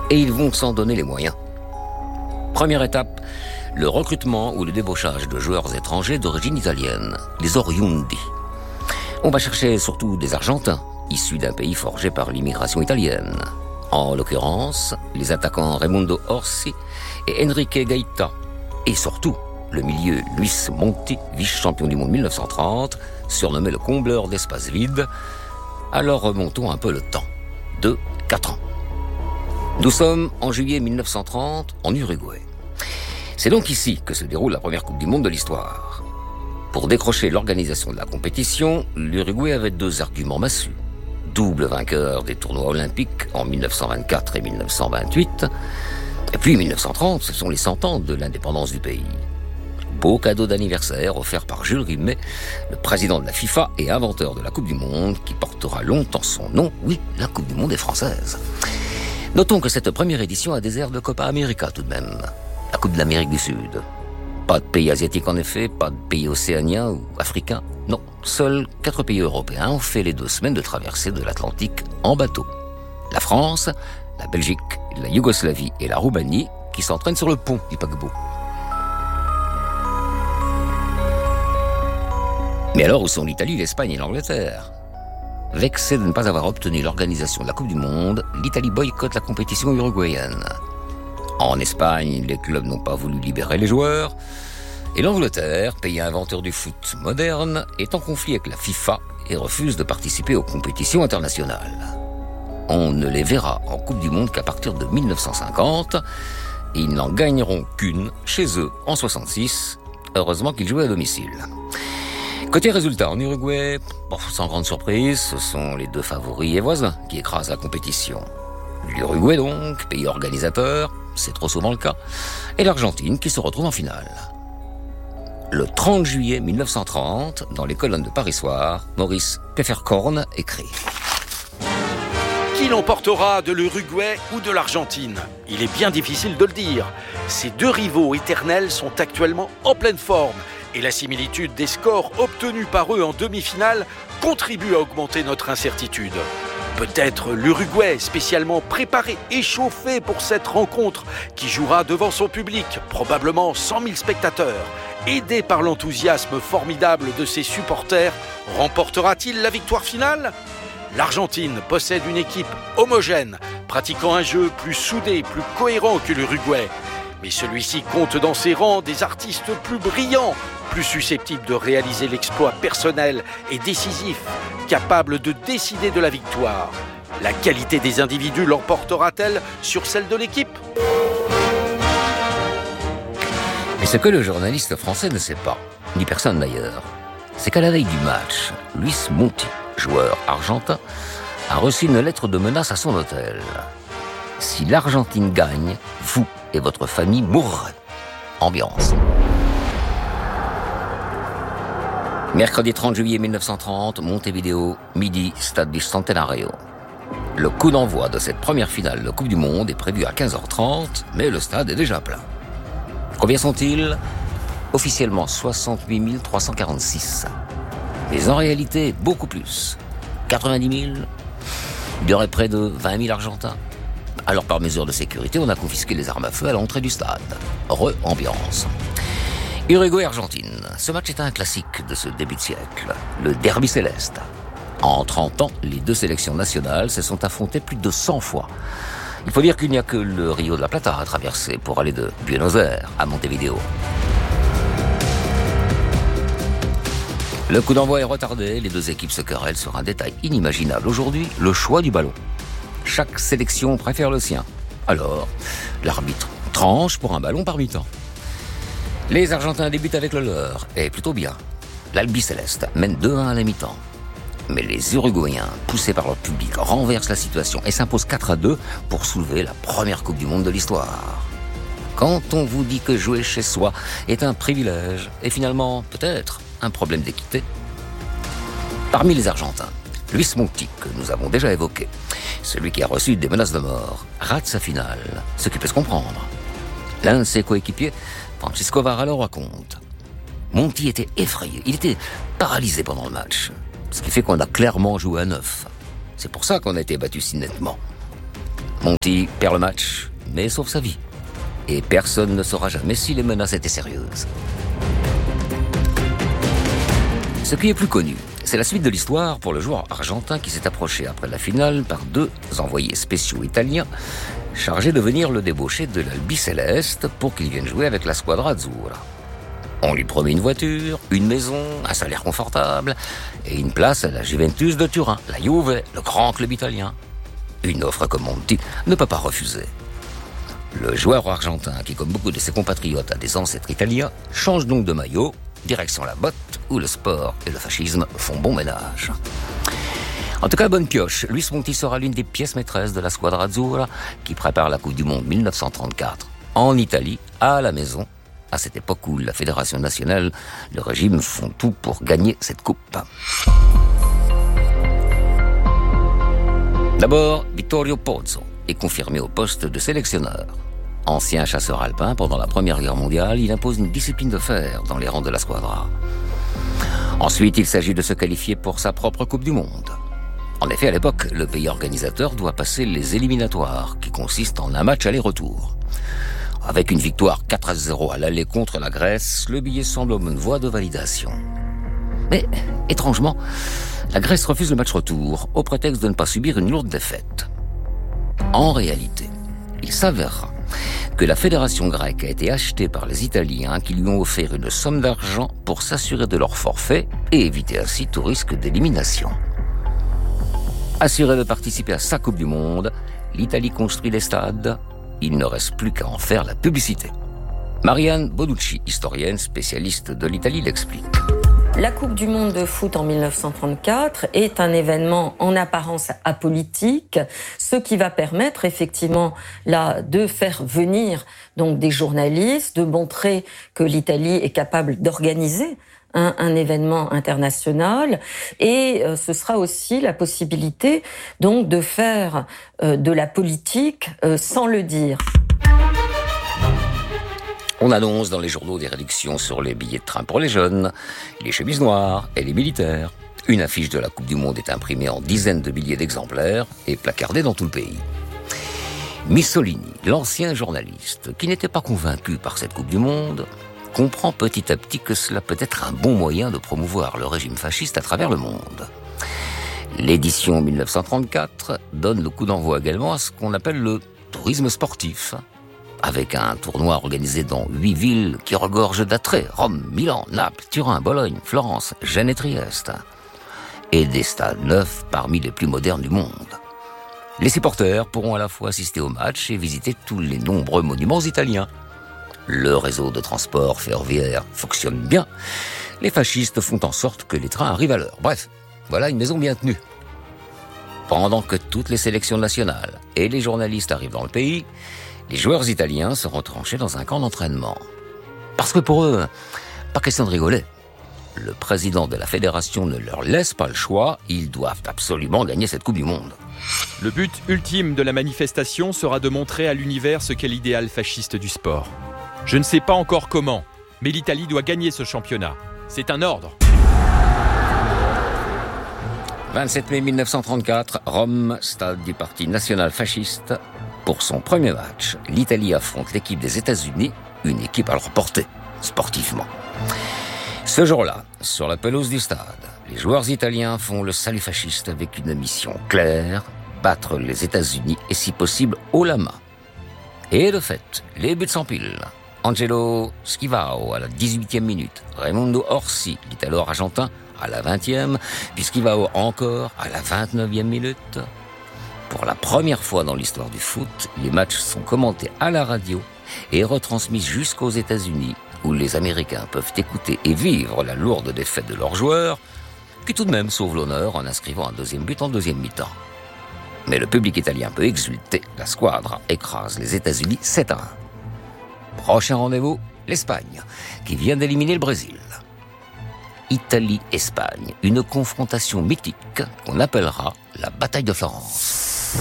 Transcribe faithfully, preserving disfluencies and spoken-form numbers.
Et ils vont s'en donner les moyens. Première étape, le recrutement ou le débauchage de joueurs étrangers d'origine italienne, les oriundi. On va chercher surtout des Argentins, issus d'un pays forgé par l'immigration italienne. En l'occurrence, les attaquants Raimundo Orsi et Enrique Gaita. Et surtout, le milieu Luis Monti, vice-champion du monde mille neuf cent trente, surnommé le combleur d'espaces vides. Alors remontons un peu le temps. De quatre ans. Nous sommes en juillet mille neuf cent trente, en Uruguay. C'est donc ici que se déroule la première Coupe du Monde de l'histoire. Pour décrocher l'organisation de la compétition, l'Uruguay avait deux arguments massus. Double vainqueur des tournois olympiques en mille neuf cent vingt-quatre et mille neuf cent vingt-huit. Et puis mille neuf cent trente, ce sont les cent ans de l'indépendance du pays. Beau cadeau d'anniversaire offert par Jules Rimet, le président de la FIFA et inventeur de la Coupe du Monde, qui portera longtemps son nom. Oui, la Coupe du Monde est française. Notons que cette première édition a des airs de Copa América tout de même. La Coupe de l'Amérique du Sud. Pas de pays asiatiques en effet, pas de pays océaniens ou africains. Non, seuls quatre pays européens ont fait les deux semaines de traversée de l'Atlantique en bateau. La France, la Belgique, la Yougoslavie et la Roumanie qui s'entraînent sur le pont du paquebot. Mais alors où sont l'Italie, l'Espagne et l'Angleterre ? Vexée de ne pas avoir obtenu l'organisation de la Coupe du Monde, l'Italie boycotte la compétition uruguayenne. En Espagne, les clubs n'ont pas voulu libérer les joueurs. Et l'Angleterre, pays inventeur du foot moderne, est en conflit avec la FIFA et refuse de participer aux compétitions internationales. On ne les verra en Coupe du Monde qu'à partir de mille neuf cent cinquante. Et ils n'en gagneront qu'une chez eux en soixante-six. Heureusement qu'ils jouaient à domicile. Côté résultat, en Uruguay, bon, sans grande surprise, ce sont les deux favoris et voisins qui écrasent la compétition. L'Uruguay donc, pays organisateur, c'est trop souvent le cas, et l'Argentine qui se retrouve en finale. Le trente juillet mille neuf cent trente, dans les colonnes de Paris Soir, Maurice Pfefferkorn écrit « Qui l'emportera, de l'Uruguay ou de l'Argentine ? Il est bien difficile de le dire. Ces deux rivaux éternels sont actuellement en pleine forme. Et la similitude des scores obtenus par eux en demi-finale contribue à augmenter notre incertitude. Peut-être l'Uruguay, spécialement préparé, échauffé pour cette rencontre, qui jouera devant son public, probablement cent mille spectateurs. Aidé par l'enthousiasme formidable de ses supporters, remportera-t-il la victoire finale ? L'Argentine possède une équipe homogène, pratiquant un jeu plus soudé, plus cohérent que l'Uruguay. Mais celui-ci compte dans ses rangs des artistes plus brillants, plus susceptibles de réaliser l'exploit personnel et décisif, capables de décider de la victoire. La qualité des individus l'emportera-t-elle sur celle de l'équipe ? Mais ce que le journaliste français ne sait pas, ni personne d'ailleurs, c'est qu'à la veille du match, Luis Monti, joueur argentin, a reçu une lettre de menace à son hôtel. Si l'Argentine gagne, vous et votre famille mourrez. Ambiance. Mercredi trente juillet mille neuf cent trente, Montevideo, midi, stade du Centenario. Le coup d'envoi de cette première finale de Coupe du Monde est prévu à quinze heures trente, mais le stade est déjà plein. Combien sont-ils ? Officiellement soixante-huit mille trois cent quarante-six. Mais en réalité, beaucoup plus. quatre-vingt-dix mille. Il y aurait près de vingt mille Argentins. Alors, par mesure de sécurité, on a confisqué les armes à feu à l'entrée du stade. Re-ambiance. Uruguay-Argentine. Ce match est un classique de ce début de siècle. Le derby céleste. En trente ans, les deux sélections nationales se sont affrontées plus de cent fois. Il faut dire qu'il n'y a que le Rio de la Plata à traverser pour aller de Buenos Aires à Montevideo. Le coup d'envoi est retardé, les deux équipes se querellent sur un détail inimaginable. Aujourd'hui, le choix du ballon. Chaque sélection préfère le sien. Alors, l'arbitre tranche pour un ballon par mi-temps. Les Argentins débutent avec le leur, et plutôt bien. L'Albiceleste mène deux à un à la mi-temps. Mais les Uruguayens, poussés par leur public, renversent la situation et s'imposent quatre à deux pour soulever la première Coupe du Monde de l'histoire. Quand on vous dit que jouer chez soi est un privilège, et finalement, peut-être, un problème d'équité. Parmi les Argentins, Luis Monti, que nous avons déjà évoqué, celui qui a reçu des menaces de mort, rate sa finale, ce qui peut se comprendre. L'un de ses coéquipiers, Francisco Vara, le raconte. Monti était effrayé, il était paralysé pendant le match, ce qui fait qu'on a clairement joué à neuf. C'est pour ça qu'on a été battu si nettement. Monti perd le match, mais sauve sa vie. Et personne ne saura jamais si les menaces étaient sérieuses. Ce qui est plus connu, c'est la suite de l'histoire pour le joueur argentin qui s'est approché après la finale par deux envoyés spéciaux italiens chargés de venir le débaucher de l'Albiceleste pour qu'il vienne jouer avec la Squadra Azzurra. On lui promet une voiture, une maison, un salaire confortable et une place à la Juventus de Turin, la Juve, le grand club italien. Une offre que Monti ne peut pas refuser. Le joueur argentin, qui comme beaucoup de ses compatriotes a des ancêtres italiens, change donc de maillot, direction la botte, où le sport et le fascisme font bon ménage. En tout cas, bonne pioche. Luis Monti sera l'une des pièces maîtresses de la Squadra Azzurra qui prépare la Coupe du Monde mille neuf cent trente-quatre en Italie, à la maison, à cette époque où la Fédération nationale, le régime font tout pour gagner cette coupe. D'abord, Vittorio Pozzo est confirmé au poste de sélectionneur. Ancien chasseur alpin pendant la Première Guerre mondiale, il impose une discipline de fer dans les rangs de la Squadra. Ensuite, il s'agit de se qualifier pour sa propre Coupe du Monde. En effet, à l'époque, le pays organisateur doit passer les éliminatoires, qui consistent en un match aller-retour. Avec une victoire quatre à zéro à l'aller contre la Grèce, le billet semble en bonne voie de validation. Mais, étrangement, la Grèce refuse le match retour, au prétexte de ne pas subir une lourde défaite. En réalité, il s'avérera que la fédération grecque a été achetée par les Italiens qui lui ont offert une somme d'argent pour s'assurer de leur forfait et éviter ainsi tout risque d'élimination. Assuré de participer à sa Coupe du Monde, l'Italie construit des stades. Il ne reste plus qu'à en faire la publicité. Marianne Bonucci, historienne spécialiste de l'Italie, l'explique. La Coupe du Monde de foot en mille neuf cent trente-quatre est un événement en apparence apolitique, ce qui va permettre effectivement là de faire venir donc des journalistes, de montrer que l'Italie est capable d'organiser un, un événement international, et euh, ce sera aussi la possibilité donc de faire euh, de la politique euh, sans le dire. On annonce dans les journaux des réductions sur les billets de train pour les jeunes, les chemises noires et les militaires. Une affiche de la Coupe du Monde est imprimée en dizaines de milliers d'exemplaires et placardée dans tout le pays. Mussolini, l'ancien journaliste, qui n'était pas convaincu par cette Coupe du Monde, comprend petit à petit que cela peut être un bon moyen de promouvoir le régime fasciste à travers le monde. L'édition mille neuf cent trente-quatre donne le coup d'envoi également à ce qu'on appelle le tourisme sportif, avec un tournoi organisé dans huit villes qui regorgent d'attraits: Rome, Milan, Naples, Turin, Bologne, Florence, Gênes et Trieste. Et des stades neufs parmi les plus modernes du monde. Les supporters pourront à la fois assister au match et visiter tous les nombreux monuments italiens. Le réseau de transport ferroviaire fonctionne bien. Les fascistes font en sorte que les trains arrivent à l'heure. Bref, voilà une maison bien tenue. Pendant que toutes les sélections nationales et les journalistes arrivent dans le pays, les joueurs italiens seront tranchés dans un camp d'entraînement. Parce que pour eux, pas question de rigoler. Le président de la fédération ne leur laisse pas le choix, ils doivent absolument gagner cette Coupe du Monde. Le but ultime de la manifestation sera de montrer à l'univers ce qu'est l'idéal fasciste du sport. Je ne sais pas encore comment, mais l'Italie doit gagner ce championnat. C'est un ordre. vingt-sept mai mille neuf cent trente-quatre, Rome, stade du Parti national fasciste. Pour son premier match, l'Italie affronte l'équipe des États-Unis, une équipe à leur portée, sportivement. Ce jour-là, sur la pelouse du stade, les joueurs italiens font le salut fasciste avec une mission claire: battre les États-Unis et si possible haut la main. Et de fait, les buts s'empilent. Angelo Schivao à la dix-huitième minute, Raimundo Orsi, l'Italo-Argentin, à la vingtième, puis Schivao encore à la vingt-neuvième minute. Pour la première fois dans l'histoire du foot, les matchs sont commentés à la radio et retransmis jusqu'aux États-Unis, où les Américains peuvent écouter et vivre la lourde défaite de leurs joueurs, qui tout de même sauvent l'honneur en inscrivant un deuxième but en deuxième mi-temps. Mais le public italien peut exulter, la Squadra écrase les États-Unis sept à un. Prochain rendez-vous, l'Espagne, qui vient d'éliminer le Brésil. Italie-Espagne, une confrontation mythique qu'on appellera la bataille de Florence.